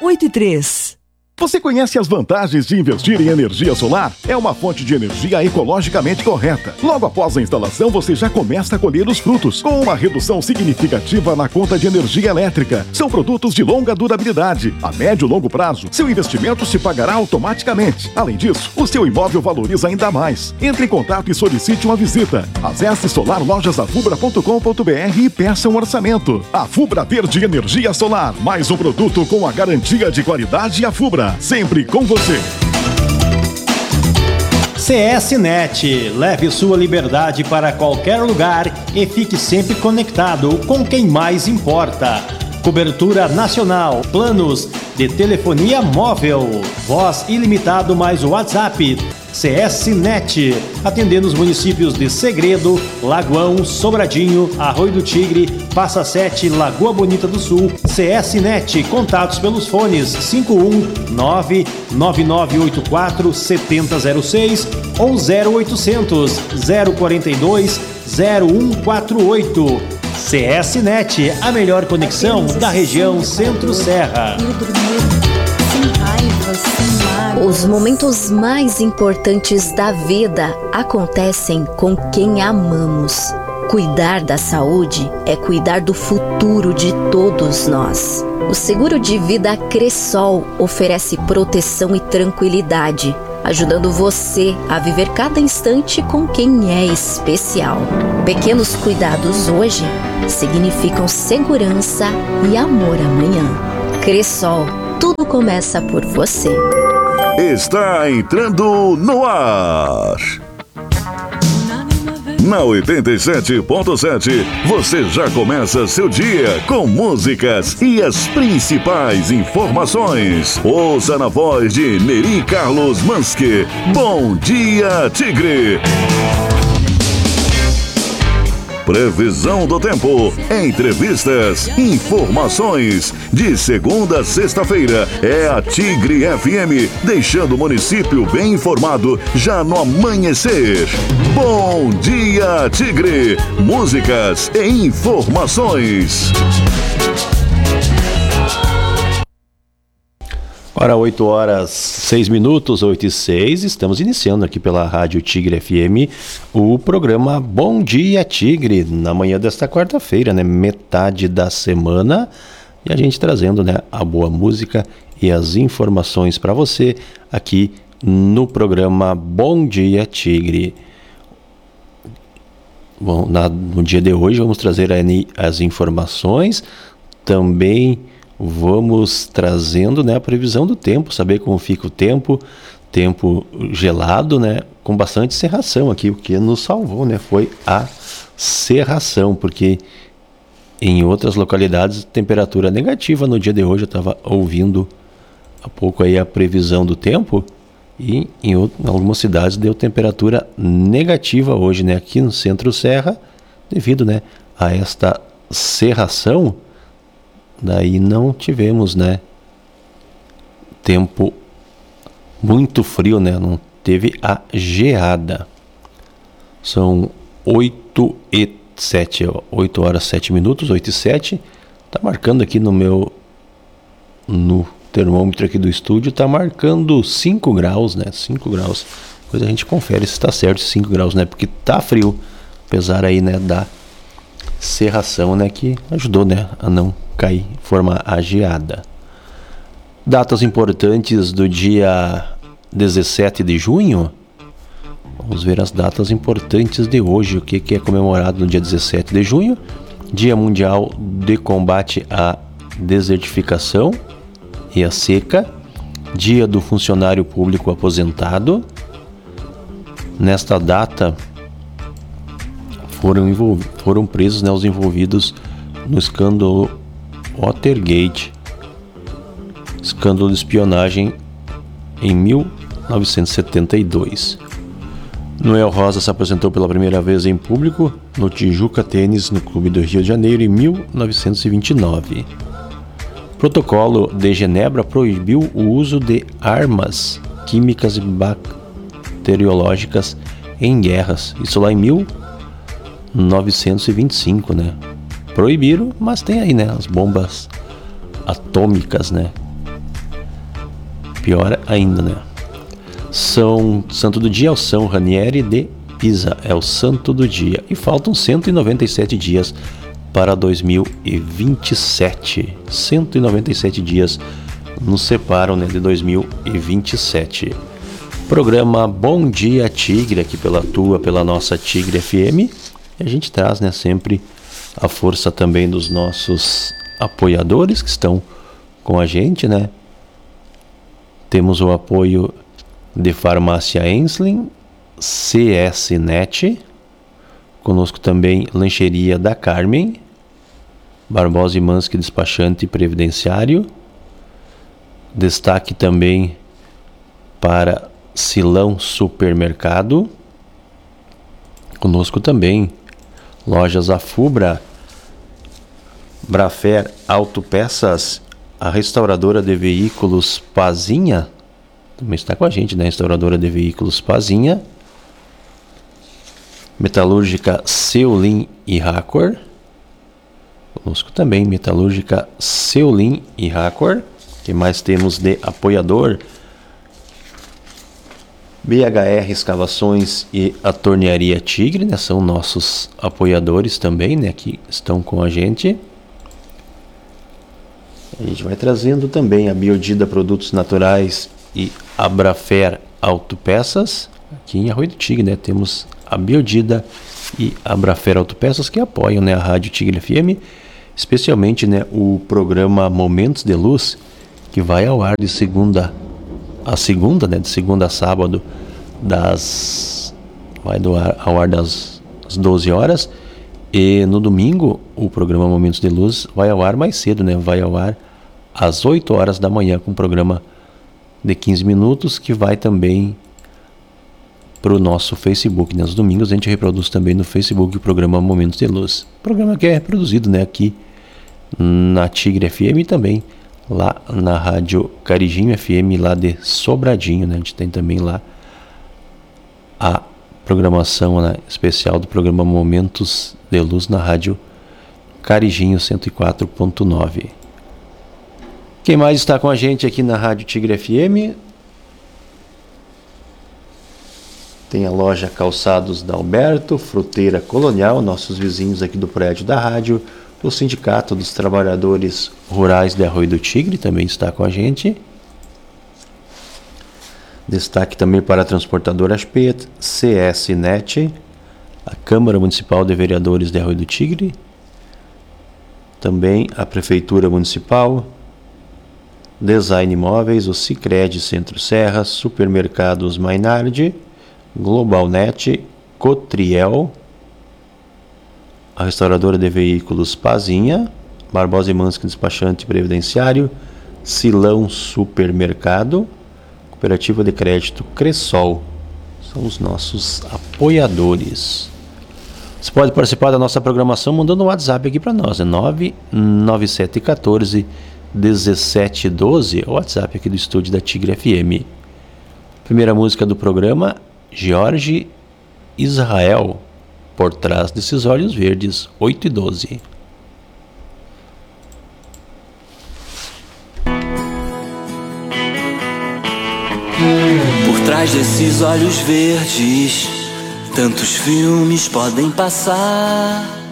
8 e 3. Você conhece as vantagens de investir em energia solar? É uma fonte de energia ecologicamente correta. Logo após a instalação, você já começa a colher os frutos, com uma redução significativa na conta de energia elétrica. São produtos de longa durabilidade. A médio e longo prazo, seu investimento se pagará automaticamente. Além disso, o seu imóvel valoriza ainda mais. Entre em contato e solicite uma visita. Acesse solarlojasafubra.com.br e peça um orçamento. A Fubra Verde Energia Solar, mais um produto com a garantia de qualidade Afubra. Sempre com você. CS-Net. Leve sua liberdade para qualquer lugar e fique sempre conectado com quem mais importa. Cobertura nacional, planos de telefonia móvel, voz ilimitado mais WhatsApp. CS-Net, atendendo os municípios de Segredo, Lagoão, Sobradinho, Arroio do Tigre, Passa Sete, Lagoa Bonita do Sul. CS-Net, contatos pelos fones 51998470006 ou 0800 042 0148. CS-Net, a melhor conexão da região Centro-Serra. Os momentos mais importantes da vida acontecem com quem amamos. Cuidar da saúde é cuidar do futuro de todos nós. O seguro de vida Cressol oferece proteção e tranquilidade, ajudando você a viver cada instante com quem é especial. Pequenos cuidados hoje significam segurança e amor amanhã. Cressol, tudo começa por você. Está entrando no ar. Na 87.7, você já começa seu dia com músicas e as principais informações. Ouça na voz de Neri Carlos Manske. Bom dia, Tigre! Previsão do tempo, entrevistas, informações. De segunda a sexta-feira é a Tigre FM, deixando o município bem informado já no amanhecer. Bom dia, Tigre! Músicas e informações. Ora, 8h06, 8h06, estamos iniciando aqui pela Rádio Tigre FM o programa Bom Dia Tigre, na manhã desta quarta-feira, né? Metade da semana, e a gente trazendo, né, a boa música e as informações para você aqui no programa Bom Dia Tigre. Bom, no dia de hoje vamos trazer as informações, também vamos trazendo, né, a previsão do tempo, saber como fica o tempo gelado, né, com bastante cerração aqui. O que nos salvou, né, foi a cerração, porque em outras localidades temperatura negativa no dia de hoje. Eu estava ouvindo há pouco aí a previsão do tempo e em algumas cidades deu temperatura negativa hoje, né, aqui no Centro-Serra, devido, né, a esta cerração. Daí não tivemos, né, tempo muito frio, né, não teve a geada. São 8h07, 8h07, 8h07. Tá marcando aqui no termômetro aqui do estúdio, tá marcando 5 graus, né, 5 graus. Depois a gente confere se está certo 5 graus, né, porque tá frio, apesar aí, né, da cerração, né, que ajudou, né, a não cair, formar a geada. Datas importantes do dia 17 de junho. Vamos ver as datas importantes de hoje. O que é comemorado no dia 17 de junho? Dia Mundial de Combate à Desertificação e à Seca. Dia do Funcionário Público Aposentado. Nesta data foram presos, né, os envolvidos no escândalo Watergate, escândalo de espionagem em 1972. Noel Rosa se apresentou pela primeira vez em público no Tijuca Tênis, no Clube do Rio de Janeiro, em 1929. Protocolo de Genebra proibiu o uso de armas químicas e bacteriológicas em guerras. Isso lá em 1925, né? Proibiram, mas tem aí, né, as bombas atômicas, né, pior ainda, né? Santo do dia é o São Ranieri de Pisa, é o santo do dia. E faltam 197 dias para 2027. 197 dias nos separam, né, de 2027. Programa Bom Dia Tigre, aqui pela nossa Tigre FM. E a gente traz, né, sempre a força também dos nossos apoiadores que estão com a gente, né? Temos o apoio de Farmácia Ensling, CS Net, conosco também Lancheria da Carmen, Barbosa e Mansky Despachante Previdenciário. Destaque também para Silão Supermercado. Conosco também Lojas Afubra, Brafer Autopeças, a restauradora de veículos Pazinha, também está com a gente, né? Restauradora de veículos Pazinha, Metalúrgica Seulin e Racor. Conosco também Metalúrgica Seulin e Racor. Que mais temos de apoiador? BHR Escavações e a Tornearia Tigre, né? São nossos apoiadores também, né? Que estão com a gente. A gente vai trazendo também a Biodida Produtos Naturais e a Brafer Autopeças. Aqui em Arroio do Tigre, né? Temos a Biodida e a Brafer Autopeças que apoiam, né, a Rádio Tigre FM, especialmente, né, o programa Momentos de Luz, que vai ao ar de segunda a segunda, né, de segunda a sábado, ao ar das 12 horas, e no domingo o programa Momentos de Luz vai ao ar mais cedo, né, vai ao ar às 8 horas da manhã com um programa de 15 minutos que vai também para o nosso Facebook, né? Nos domingos a gente reproduz também no Facebook o programa Momentos de Luz, programa que é produzido, né, aqui na Tigre FM e também lá na Rádio Carijinho FM, lá de Sobradinho, né? A gente tem também lá a programação, né, especial do programa Momentos de Luz na Rádio Carijinho 104.9. Quem mais está com a gente aqui na Rádio Tigre FM? Tem a loja Calçados da Alberto, Fruteira Colonial, nossos vizinhos aqui do prédio da rádio. O Sindicato dos Trabalhadores Rurais de Arroio do Tigre também está com a gente. Destaque também para a transportadora Aspet, CS Net, a Câmara Municipal de Vereadores de Arroio do Tigre, também a Prefeitura Municipal, Design Imóveis, o Sicredi Centro Serra, Supermercados Mainardi, Globalnet, Cotriel, a restauradora de veículos Pazinha, Barbosa e Mansky Despachante Previdenciário, Silão Supermercado, Cooperativa de Crédito Cressol, são os nossos apoiadores. Você pode participar da nossa programação mandando um WhatsApp aqui para nós, é 99714 1712, o WhatsApp aqui do estúdio da Tigre FM. Primeira música do programa, Jorge Israel, Por Trás Desses Olhos Verdes, 8:12. Por trás desses olhos verdes, tantos filmes podem passar.